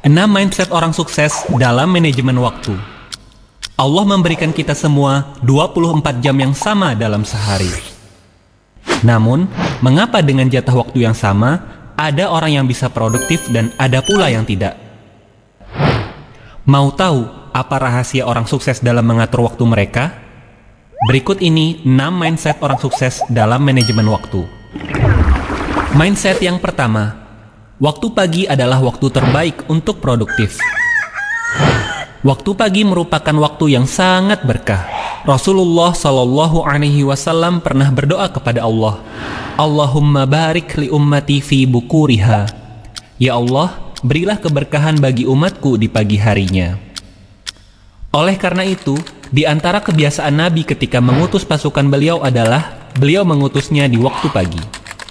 6 mindset orang sukses dalam manajemen waktu. Allah memberikan kita semua 24 jam yang sama dalam sehari. Namun, mengapa dengan jatah waktu yang sama, ada orang yang bisa produktif dan ada pula yang tidak? Mau tahu apa rahasia orang sukses dalam mengatur waktu mereka? Berikut ini 6 mindset orang sukses dalam manajemen waktu. Mindset yang pertama, waktu pagi adalah waktu terbaik untuk produktif. Waktu pagi merupakan waktu yang sangat berkah. Rasulullah Shallallahu Alaihi Wasallam pernah berdoa kepada Allah, Allahumma barik li ummati fi bukuriha. Ya Allah, berilah keberkahan bagi umatku di pagi harinya. Oleh karena itu, di antara kebiasaan Nabi ketika mengutus pasukan beliau adalah beliau mengutusnya di waktu pagi.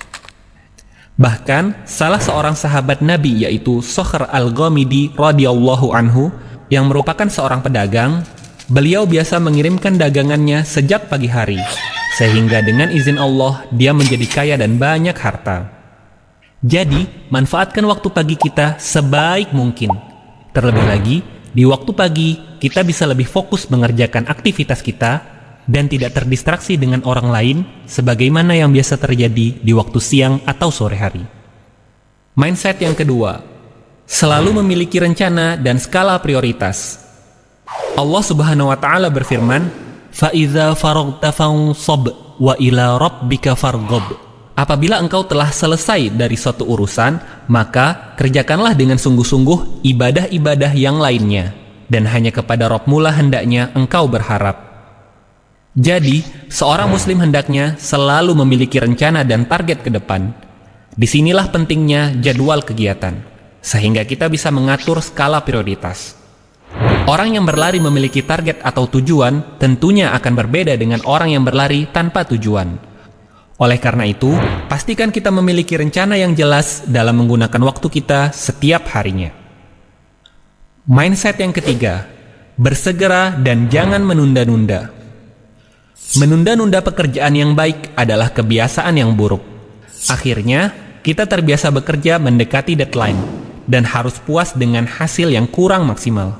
Bahkan, salah seorang sahabat Nabi yaitu Sokhr al-Ghamidi radhiyallahu anhu yang merupakan seorang pedagang, beliau biasa mengirimkan dagangannya sejak pagi hari, sehingga dengan izin Allah dia menjadi kaya dan banyak harta. Jadi, manfaatkan waktu pagi kita sebaik mungkin. Terlebih lagi, di waktu pagi kita bisa lebih fokus mengerjakan aktivitas kita dan tidak terdistraksi dengan orang lain sebagaimana yang biasa terjadi di waktu siang atau sore hari. Mindset yang kedua, selalu memiliki rencana dan skala prioritas. Allah Subhanahu wa taala berfirman, "Fa idza faraghta fansab wa ila rabbika farghab." Apabila engkau telah selesai dari suatu urusan, maka kerjakanlah dengan sungguh-sungguh ibadah-ibadah yang lainnya, dan hanya kepada Rabb-Mu lah hendaknya engkau berharap. Jadi, seorang muslim hendaknya selalu memiliki rencana dan target ke depan. Disinilah pentingnya jadwal kegiatan, sehingga kita bisa mengatur skala prioritas. Orang yang berlari memiliki target atau tujuan tentunya akan berbeda dengan orang yang berlari tanpa tujuan. Oleh karena itu, pastikan kita memiliki rencana yang jelas dalam menggunakan waktu kita setiap harinya. Mindset yang ketiga, bersegera dan jangan menunda-nunda. Menunda-nunda pekerjaan yang baik adalah kebiasaan yang buruk. Akhirnya, kita terbiasa bekerja mendekati deadline dan harus puas dengan hasil yang kurang maksimal.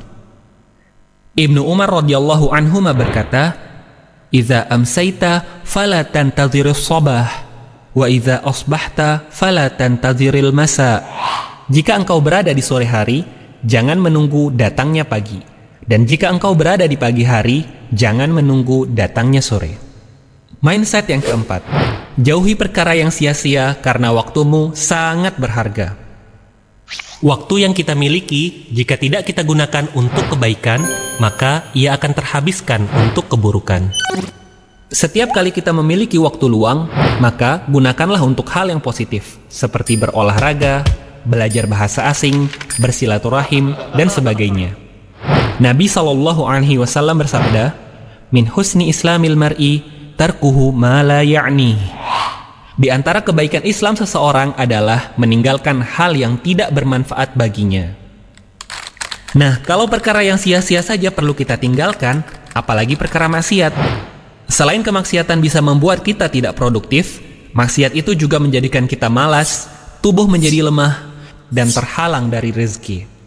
Ibnu Umar radhiyallahu anhuma berkata, "Idza amsayta fala tantadhirus sabah, wa idza asbahta fala tantadhiril masa." Jika engkau berada di sore hari, jangan menunggu datangnya pagi. Dan jika engkau berada di pagi hari, jangan menunggu datangnya sore. Mindset yang keempat, jauhi perkara yang sia-sia karena waktumu sangat berharga. Waktu yang kita miliki, jika tidak kita gunakan untuk kebaikan, maka ia akan terhabiskan untuk keburukan. Setiap kali kita memiliki waktu luang, maka gunakanlah untuk hal yang positif, seperti berolahraga, belajar bahasa asing, bersilaturahim, dan sebagainya. Nabi SAW bersabda, "Min husni islamil mar'i tarkuhu ma la ya'ni." Di antara kebaikan Islam seseorang adalah meninggalkan hal yang tidak bermanfaat baginya. Nah, kalau perkara yang sia-sia saja perlu kita tinggalkan, apalagi perkara maksiat. Selain kemaksiatan bisa membuat kita tidak produktif, maksiat itu juga menjadikan kita malas, tubuh menjadi lemah, dan terhalang dari rezeki.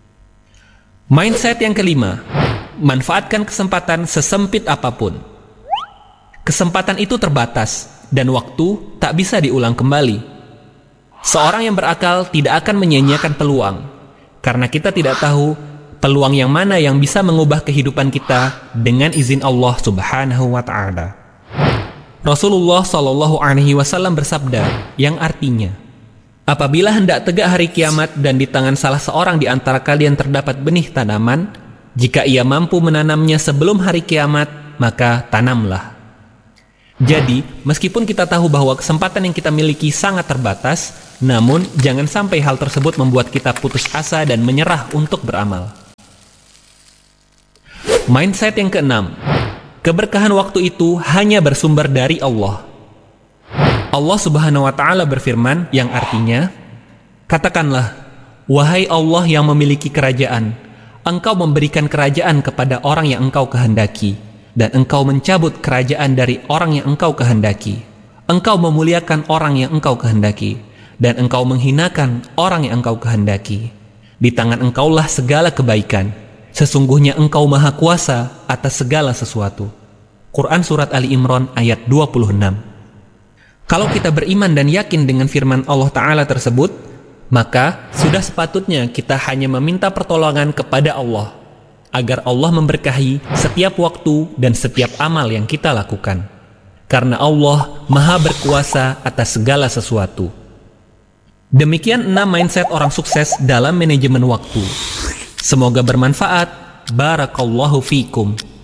Mindset yang kelima, manfaatkan kesempatan sesempit apapun. Kesempatan itu terbatas, dan waktu tak bisa diulang kembali. Seorang yang berakal tidak akan menyia-nyiakan peluang, karena kita tidak tahu peluang yang mana yang bisa mengubah kehidupan kita dengan izin Allah Subhanahu wa Ta'ala. Rasulullah Shallallahu Alaihi Wasallam bersabda, yang artinya, apabila hendak tegak hari kiamat dan di tangan salah seorang di antara kalian terdapat benih tanaman, jika ia mampu menanamnya sebelum hari kiamat, maka tanamlah. Jadi, meskipun kita tahu bahwa kesempatan yang kita miliki sangat terbatas, namun jangan sampai hal tersebut membuat kita putus asa dan menyerah untuk beramal. Mindset yang keenam, keberkahan waktu itu hanya bersumber dari Allah. Allah Subhanahu wa Ta'ala berfirman yang artinya, katakanlah, wahai Allah yang memiliki kerajaan, engkau memberikan kerajaan kepada orang yang engkau kehendaki, dan engkau mencabut kerajaan dari orang yang engkau kehendaki. Engkau memuliakan orang yang engkau kehendaki, dan engkau menghinakan orang yang engkau kehendaki. Di tangan Engkaulah segala kebaikan. Sesungguhnya Engkau Maha Kuasa atas segala sesuatu. Quran Surat Ali Imran ayat 26. Kalau kita beriman dan yakin dengan firman Allah Ta'ala tersebut, maka sudah sepatutnya kita hanya meminta pertolongan kepada Allah, agar Allah memberkahi setiap waktu dan setiap amal yang kita lakukan. Karena Allah Maha berkuasa atas segala sesuatu. Demikian 6 mindset orang sukses dalam manajemen waktu. Semoga bermanfaat. Barakallahu fikum.